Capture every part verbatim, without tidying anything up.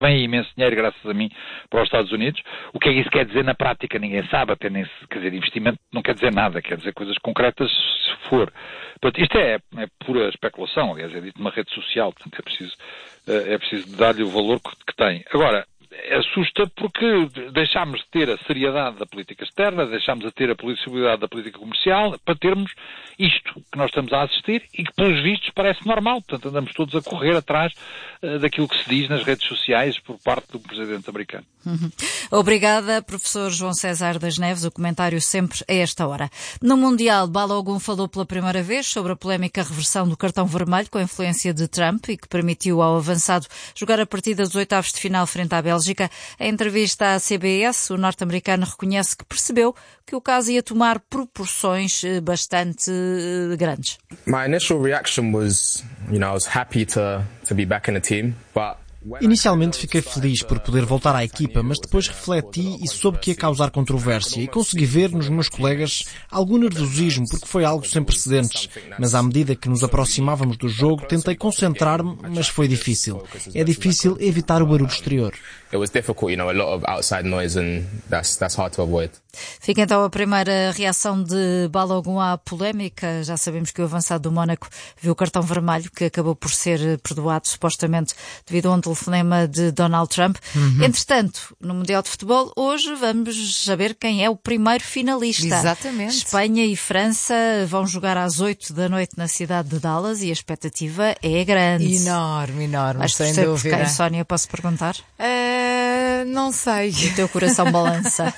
vem imenso dinheiro, graças a mim, para os Estados Unidos. O que é que isso quer dizer na prática? Ninguém sabe, até nem se, quer dizer, investimento não quer dizer nada, quer dizer coisas concretas, se for. Portanto, isto é, é pura especulação, aliás, é dito numa rede social, portanto é preciso, é preciso dar-lhe o valor que, que tem. Agora, assusta porque deixámos de ter a seriedade da política externa, deixámos de ter a possibilidade da política comercial para termos isto que nós estamos a assistir e que, pelos vistos, parece normal. Portanto, andamos todos a correr atrás uh, daquilo que se diz nas redes sociais por parte do presidente americano. Uhum. Obrigada, professor João César das Neves. O comentário sempre a esta hora. No Mundial, Balogun falou pela primeira vez sobre a polémica reversão do cartão vermelho com a influência de Trump e que permitiu ao avançado jogar a partida dos oitavos de final frente à Bélgica. Em entrevista à C B S, o norte-americano reconhece que percebeu que o caso ia tomar proporções bastante grandes. My initial reaction was, you know, I was happy to to be back in the team, but inicialmente fiquei feliz por poder voltar à equipa, mas depois refleti e soube que ia causar controvérsia e consegui ver nos meus colegas algum nervosismo porque foi algo sem precedentes. Mas à medida que nos aproximávamos do jogo, tentei concentrar-me, mas foi difícil. É difícil evitar o barulho exterior. It was difficult, you know, a lot of outside noise and that's that's hard to avoid. Fica então a primeira reação de Balogun à polémica. Já sabemos que o avançado do Mónaco viu o cartão vermelho, que acabou por ser perdoado, supostamente, devido a um telefonema de Donald Trump. Uhum. Entretanto, no Mundial de Futebol, hoje vamos saber quem é o primeiro finalista. Exatamente. Espanha e França vão jogar às oito da noite na cidade de Dallas e a expectativa é grande. Enorme, enorme, Mas sem sei dúvida. Por quem, Sónia, posso perguntar? Uh, não sei. O teu coração balança.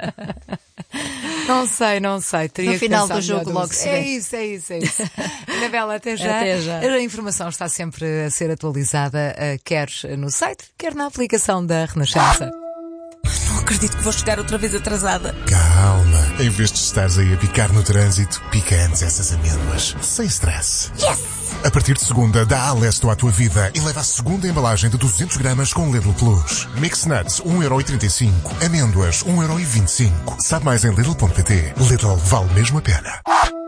Não sei, não sei. Teria no final que do jogo logo se vê. É isso, é isso, é isso. Anabela, até já. Até já. A informação está sempre a ser atualizada, quer no site, quer na aplicação da Renascença. Não acredito que vou chegar outra vez atrasada. Calma. Em vez de estares aí a picar no trânsito, pica antes essas amêndoas. Sem stress. Yes! A partir de segunda, dá Alesto à tua vida e leva a segunda embalagem de duzentos gramas com Lidl Plus. Mix Nuts, um euro e trinta e cinco. Amêndoas, um euro e vinte e cinco. Sabe mais em Lidl ponto pt. Lidl vale mesmo a pena.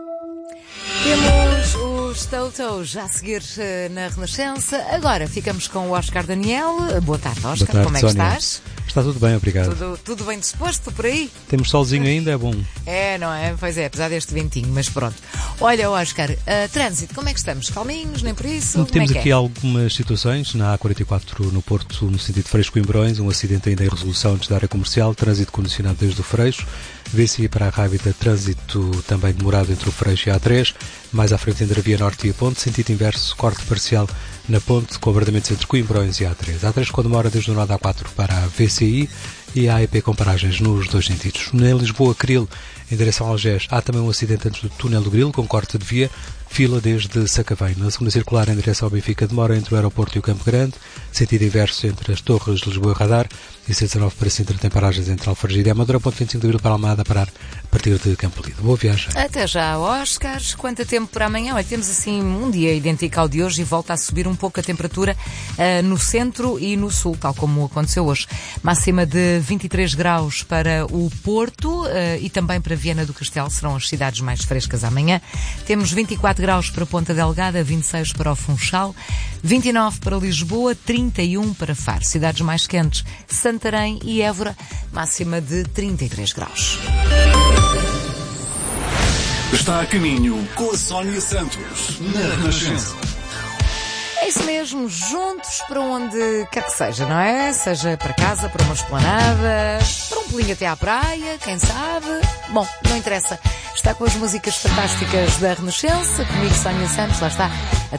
Temos os Toto já a seguir na Renascença. Agora ficamos com o Oscar Daniel. Boa tarde, Oscar. Boa tarde, como é que Sónia. estás? Está tudo bem, obrigado. Tudo, tudo bem disposto por aí? Temos solzinho ainda, é bom. É, não é? Pois é, apesar deste ventinho, mas pronto. Olha, Oscar, uh, trânsito, como é que estamos? Calminhos, nem por isso? Temos como é aqui é? algumas situações. Na A quarenta e quatro no Porto, no sentido de Freixo-Coimbrões, um acidente ainda em resolução antes da área comercial, trânsito condicionado desde o Freixo. V C I para a Rábida, trânsito também demorado entre o Freixo e a A três. Mais à frente entre a Via Norte e a Ponte, sentido inverso, corte parcial na Ponte, com abrandamentos entre Coimbrões e a A três. A A três com demora desde o nó da A quatro para a V C I e a A E P com paragens nos dois sentidos. Na Lisboa-Cril, em direção ao Algés, há também um acidente antes do túnel do Grilo, com corte de via, fila desde Sacavém. Na segunda circular, em direção ao Benfica, demora entre o aeroporto e o Campo Grande, sentido inverso entre as Torres de Lisboa e Radar, e C dezanove para Sintra tem paragens entre Alfragide e Amadora, ponto vinte e cinco de Abril para Almada, a parar a partir de Campo Lido. Boa viagem. Até já, Oscar. Quanto tempo para amanhã? Olha, temos assim um dia idêntico ao de hoje e volta a subir um pouco a temperatura uh, no centro e no sul, tal como aconteceu hoje. Máxima de vinte e três graus para o Porto uh, e também para Viana do Castelo, serão as cidades mais frescas amanhã. Temos vinte e quatro graus para Ponta Delgada, vinte e seis para o Funchal, vinte e nove para Lisboa, trinta e um para Faro. Cidades mais quentes, Santarém e Évora, máxima de trinta e três graus. Está a caminho com a Sónia Santos, na Renascença. É isso mesmo, juntos para onde quer que seja, não é? Seja para casa, para uma esplanada, para um pulinho até à praia, quem sabe? Bom, não interessa. Está com as músicas fantásticas da Renascença, comigo Sónia Santos, lá está.